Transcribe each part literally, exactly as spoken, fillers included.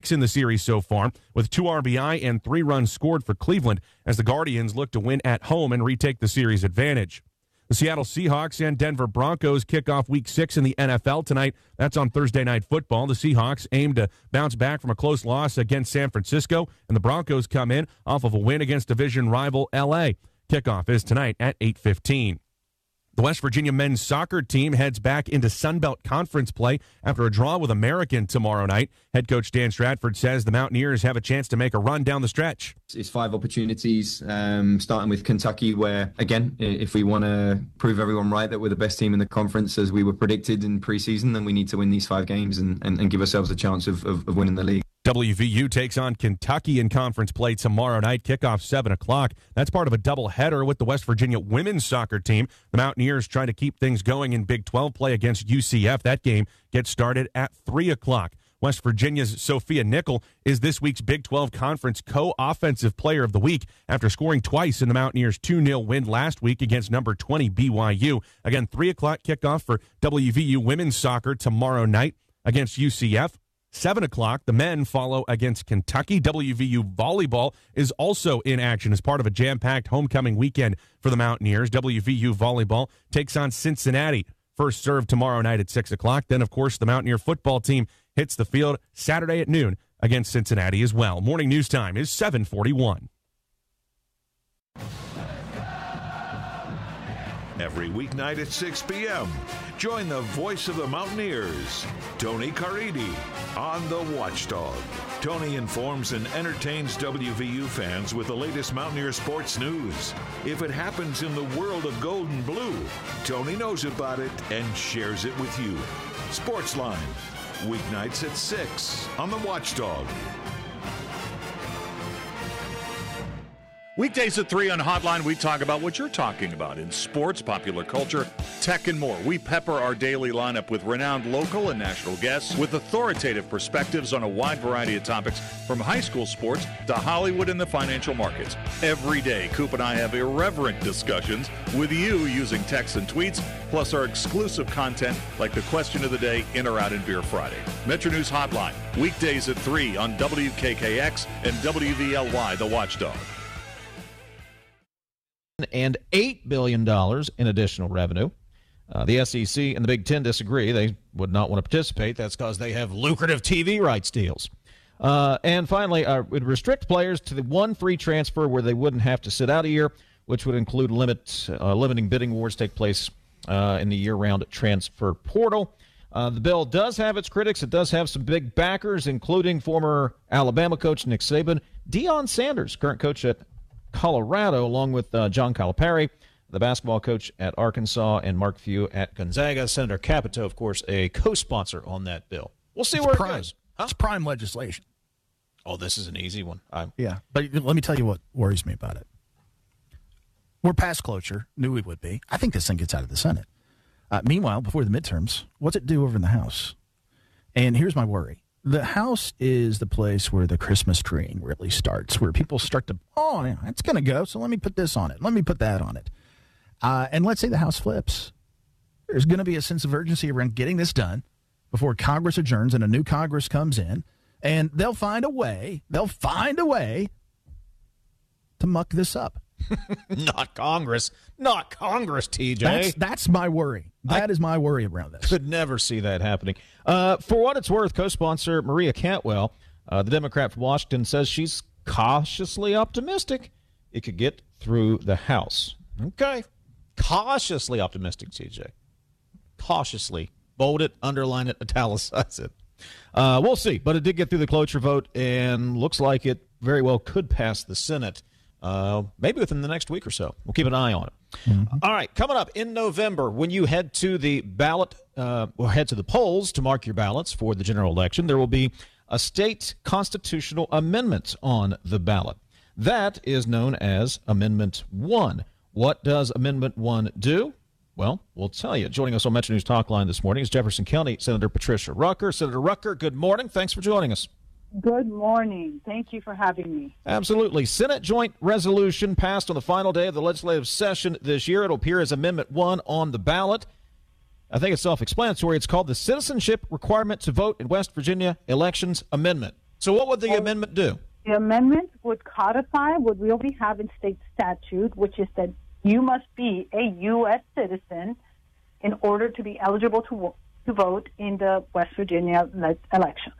in the series so far, with two R B I and three runs scored for Cleveland as the Guardians look to win at home and retake the series advantage. The Seattle Seahawks and Denver Broncos kick off Week six in the N F L tonight. That's on Thursday Night Football. The Seahawks aim to bounce back from a close loss against San Francisco, and the Broncos come in off of a win against division rival L A. Kickoff is tonight at eight fifteen. The West Virginia men's soccer team heads back into Sun Belt Conference play after a draw with American tomorrow night. Head coach Dan Stratford says the Mountaineers have a chance to make a run down the stretch. It's five opportunities, um, starting with Kentucky, where, again, if we want to prove everyone right that we're the best team in the conference as we were predicted in preseason, then we need to win these five games and, and, and give ourselves a chance of, of, of winning the league. W V U takes on Kentucky in conference play tomorrow night, kickoff seven o'clock. That's part of a doubleheader with the West Virginia women's soccer team. The Mountaineers trying to keep things going in Big twelve play against U C F. That game gets started at three o'clock. West Virginia's Sophia Nickel is this week's Big twelve Conference Co-Offensive Player of the Week after scoring twice in the Mountaineers' two nil win last week against number twenty B Y U. Again, three o'clock kickoff for W V U women's soccer tomorrow night against U C F. seven o'clock, the men follow against Kentucky. W V U volleyball is also in action as part of a jam-packed homecoming weekend for the Mountaineers. W V U volleyball takes on Cincinnati. First serve tomorrow night at six o'clock. Then, of course, the Mountaineer football team hits the field Saturday at noon against Cincinnati as well. Morning news time is seven forty-one. Every weeknight at six p.m., join the voice of the Mountaineers, Tony Caridi, on The Watchdog. Tony informs and entertains W V U fans with the latest Mountaineer sports news. If it happens in the world of gold and blue, Tony knows about it and shares it with you. Sportsline, weeknights at six on The Watchdog. Weekdays at three on Hotline, we talk about what you're talking about in sports, popular culture, tech, and more. We pepper our daily lineup with renowned local and national guests with authoritative perspectives on a wide variety of topics, from high school sports to Hollywood and the financial markets. Every day, Coop and I have irreverent discussions with you using texts and tweets, plus our exclusive content like the question of the day, In or Out in Beer Friday. Metro News Hotline, weekdays at three on W K K X and W V L Y, The Watchdog. And eight billion dollars in additional revenue. Uh, the S E C and the Big Ten disagree. They would not want to participate. That's because they have lucrative T V rights deals. Uh, and finally, uh, would restrict players to the one free transfer where they wouldn't have to sit out a year, which would include limit uh, limiting bidding wars take place uh, in the year-round transfer portal. Uh, the bill does have its critics. It does have some big backers, including former Alabama coach Nick Saban, Deion Sanders, current coach at Colorado, along with uh, John Calipari, the basketball coach at Arkansas, and Mark Few at Gonzaga. Senator Capito, of course, a co-sponsor on that bill. We'll see it's where prime. it goes. Huh? It's prime legislation. Oh, this is an easy one. I'm... Yeah, but let me tell you what worries me about it. We're past cloture. Knew we would be. I think this thing gets out of the Senate. Uh, meanwhile, before the midterms, what's it do over in the House? And here's my worry. The House is the place where the Christmas treeing really starts, where people start to, oh, yeah, it's going to go, so let me put this on it. Let me put that on it. Uh, and let's say the House flips. There's going to be a sense of urgency around getting this done before Congress adjourns and a new Congress comes in, and they'll find a way, they'll find a way to muck this up. Not Congress. Not Congress, T J. That's, that's my worry. That I is my worry around this. Could never see that happening. Uh, for what it's worth, co-sponsor Maria Cantwell, uh, the Democrat from Washington, says she's cautiously optimistic it could get through the House. Okay. Cautiously optimistic, T J. Cautiously. Bold it, underline it, italicize it. Uh, we'll see. But it did get through the cloture vote and looks like it very well could pass the Senate. Uh, maybe within the next week or so. We'll keep an eye on it. Mm-hmm. All right, coming up in November, when you head to the ballot, uh, or head to the polls to mark your ballots for the general election, there will be a state constitutional amendment on the ballot. That is known as Amendment one. What does Amendment one do? Well, we'll tell you. Joining us on Metro News Talk Line this morning is Jefferson County Senator Patricia Rucker. Senator Rucker, good morning. Thanks for joining us. Good morning. Thank you for having me. Absolutely. Senate Joint Resolution passed on the final day of the legislative session this year. It'll appear as Amendment one on the ballot. I think it's self-explanatory. It's called the Citizenship Requirement to Vote in West Virginia Elections Amendment. So what would the well, amendment do? The amendment would codify what we already have in state statute, which is that you must be a U S citizen in order to be eligible to, to vote in the West Virginia elections.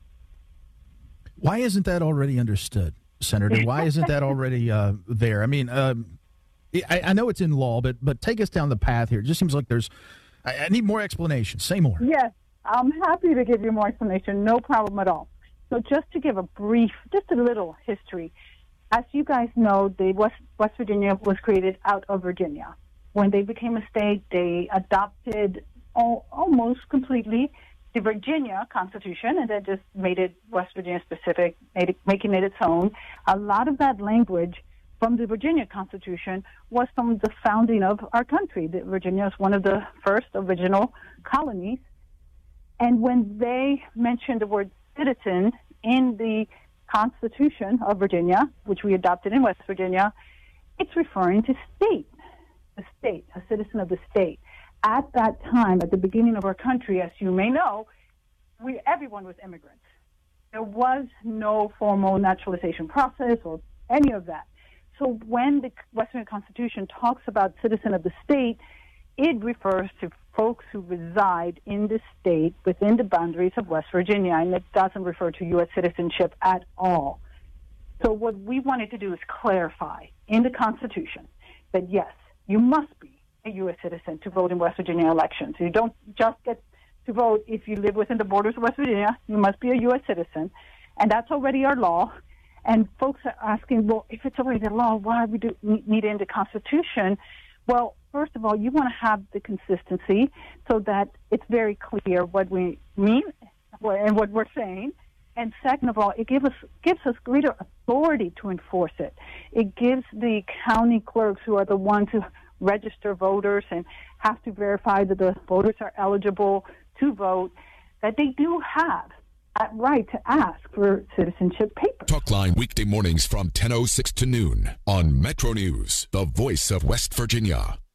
Why isn't that already understood, Senator? Why isn't that already uh, there? I mean, um, I, I know it's in law, but but take us down the path here. It just seems like there's – I need more explanation. Say more. Yes, I'm happy to give you more explanation. No problem at all. So just to give a brief, just a little history, as you guys know, the West, West Virginia was created out of Virginia. When they became a state, they adopted all, almost completely the Virginia Constitution, and then just made it West Virginia specific, made it, making it its own. A lot of that language from the Virginia Constitution was from the founding of our country. The Virginia is one of the first original colonies. And when they mentioned the word citizen in the Constitution of Virginia, which we adopted in West Virginia, it's referring to state, a state, a citizen of the state. At that time, at the beginning of our country, as you may know, we everyone was immigrants. There was no formal naturalization process or any of that. So when the West Virginia Constitution talks about citizen of the state, it refers to folks who reside in the state within the boundaries of West Virginia, and it doesn't refer to U S citizenship at all. So what we wanted to do is clarify in the Constitution that, yes, you must be a U S citizen to vote in West Virginia elections. You don't just get to vote if you live within the borders of West Virginia. You must be a U S citizen, and that's already our law. And folks are asking, well, if it's already the law, why do we do, need it in the Constitution? Well, first of all, you want to have the consistency so that it's very clear what we mean and what we're saying. And second of all, it gives us gives us greater authority to enforce it. It gives the county clerks, who are the ones who register voters and have to verify that the voters are eligible to vote, that they do have that right to ask for citizenship papers. Talkline weekday mornings from ten oh six to noon on Metro News, the voice of West Virginia.